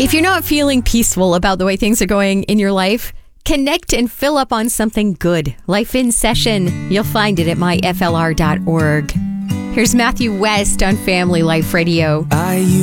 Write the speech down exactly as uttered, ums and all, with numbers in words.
If you're not feeling peaceful about the way things are going in your life, connect and fill up on something good. Life in Session. You'll find it at my f l r dot org. Here's Matthew West on Family Life Radio. I